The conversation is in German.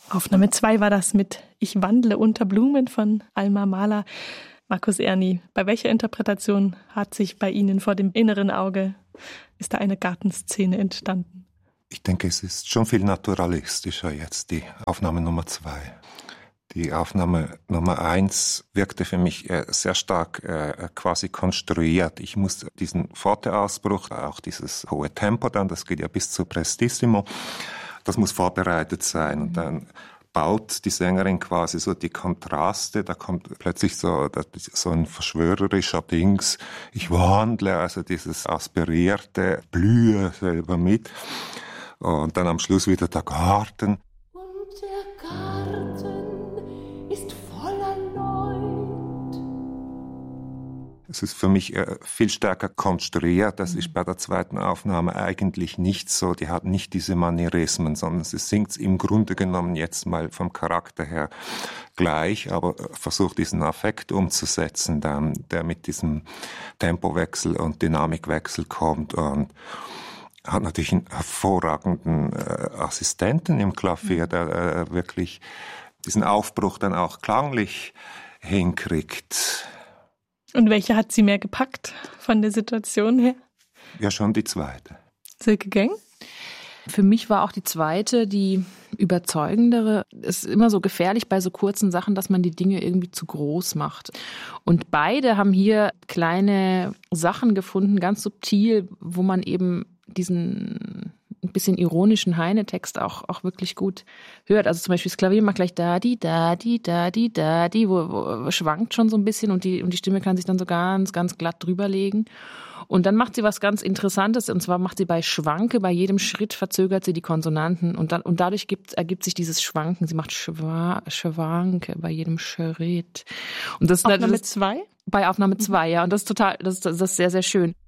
Aufnahme 2 war das mit Ich wandle unter Blumen von Alma Mahler. Markus Erni, bei welcher Interpretation hat sich bei Ihnen vor dem inneren Auge, ist da eine Gartenszene entstanden? Ich denke, es ist schon viel naturalistischer jetzt, die Aufnahme Nummer 2. Die Aufnahme Nummer 1 wirkte für mich sehr stark quasi konstruiert. Ich muss diesen Forte-Ausbruch, auch dieses hohe Tempo dann, das geht ja bis zu Prestissimo, das muss vorbereitet sein. Und dann baut die Sängerin quasi so die Kontraste, da kommt plötzlich so ein verschwörerischer Dings, ich wandle, also dieses aspirierte, blühe selber mit. Und dann am Schluss wieder der Garten. Und der Garten ist voller Leut. Es ist für mich viel stärker konstruiert. Das ist bei der zweiten Aufnahme eigentlich nicht so. Die hat nicht diese Manierismen, sondern sie singt im Grunde genommen jetzt mal vom Charakter her gleich, aber versucht diesen Affekt umzusetzen, dann, der mit diesem Tempowechsel und Dynamikwechsel kommt, und hat natürlich einen hervorragenden Assistenten im Klavier, der wirklich diesen Aufbruch dann auch klanglich hinkriegt. Und welche hat Sie mehr gepackt von der Situation her? Ja, schon die zweite. Silke Geng? Für mich war auch die zweite die überzeugendere. Es ist immer so gefährlich bei so kurzen Sachen, dass man die Dinge irgendwie zu groß macht. Und beide haben hier kleine Sachen gefunden, ganz subtil, wo man eben diesen ein bisschen ironischen Heine-Text auch wirklich gut hört. Also zum Beispiel das Klavier macht gleich da-di, da-di, da-di, da-di, wo schwankt schon so ein bisschen und die Stimme kann sich dann so ganz, ganz glatt drüberlegen. Und dann macht sie was ganz Interessantes, und zwar macht sie bei Schwanke, bei jedem Schritt verzögert sie die Konsonanten und dadurch ergibt sich dieses Schwanken. Sie macht Schwanke bei jedem Schritt. Und das Aufnahme 2? Bei Aufnahme 2, ja. Und das ist sehr, sehr schön.